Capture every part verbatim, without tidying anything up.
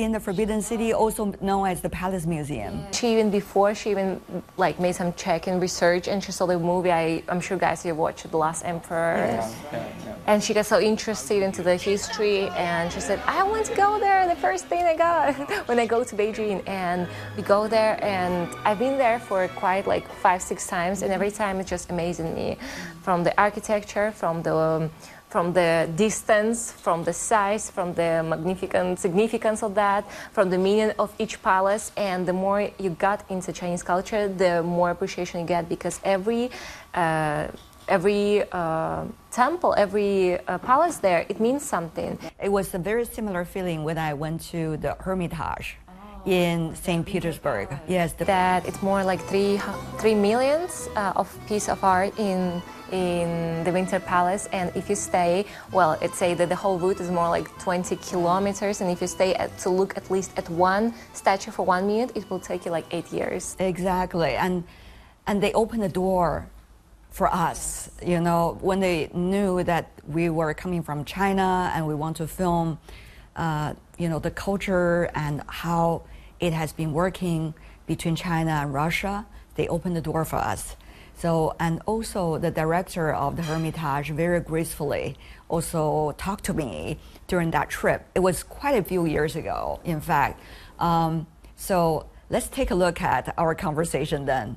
in the Forbidden City, also known as the Palace Museum. Yeah. She even before she even like made some check and research, and she saw the movie. I, I'm sure guys you watched The Last Emperor. Yes. Yeah, yeah. And she got so interested into the history, and she said, I want to go there, the first thing I got when I go to Beijing. And we go there, and I've been there for quite like five, six times, and every time it's just amazing me. From the architecture, from the um, from the distance, from the size, from the magnificent significance of that, from the meaning of each palace. And the more you got into Chinese culture, the more appreciation you get, because every uh, every uh, temple, every uh, palace there, it means something. It was a very similar feeling when I went to the Hermitage in Saint Petersburg. Yes, the that it's more like three three millions uh, of piece of art in in the Winter Palace, and if you stay, well, it's say that the whole route is more like twenty kilometers, and if you stay at, to look at least at one statue for one minute, it will take you like eight years. Exactly, and and they opened the door for us, you know, when they knew that we were coming from China and we want to film, uh, you know, the culture and how it has been working between China and Russia. They opened the door for us. So, and also the director of the Hermitage very gracefully also talked to me during that trip. It was quite a few years ago, in fact. Um, so let's take a look at our conversation then.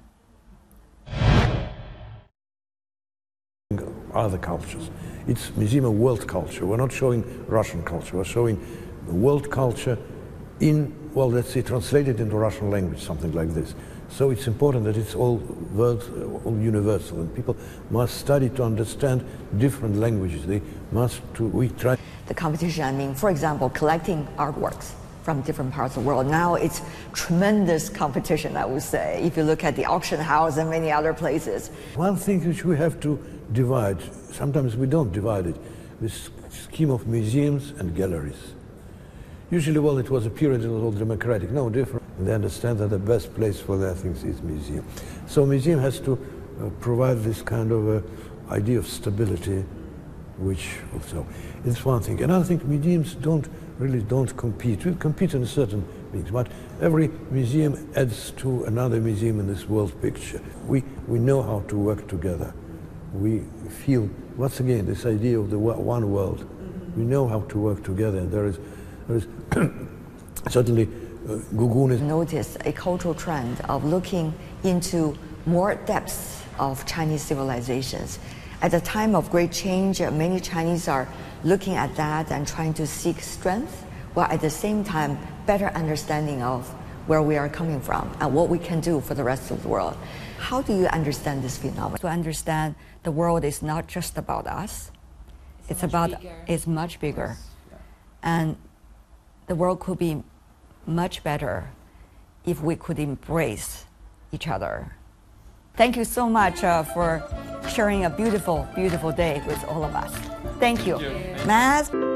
Other cultures. It's Museum of World Culture. We're not showing Russian culture. We're showing the world culture in, well, let's say, translated into Russian language, something like this. So it's important that it's all world, all universal, and people must study to understand different languages. They must, to, we try. The competition, I mean, for example, collecting artworks from different parts of the world. Now it's tremendous competition, I would say, if you look at the auction house and many other places. One thing which we have to divide, sometimes we don't divide it, this scheme of museums and galleries. Usually, well, it was a period it was all democratic, no different. And they understand that the best place for their things is museum. So museum has to uh, provide this kind of uh, idea of stability, which also is one thing. Another thing, museums don't really don't compete. We compete in certain things, but every museum adds to another museum in this world picture. We, we know how to work together. We feel, once again, this idea of the one world. We know how to work together, and there is, there is certainly uh, Gugong is... Notice a cultural trend of looking into more depths of Chinese civilizations. At the time of great change, many Chinese are looking at that and trying to seek strength, while at the same time, better understanding of where we are coming from and what we can do for the rest of the world. How do you understand this phenomenon? To understand the world is not just about us, it's, it's about, bigger. it's much bigger. Yes. And the world could be much better if we could embrace each other. Thank you so much uh, for sharing a beautiful, beautiful day with all of us. Thank you. Thank you. Matt.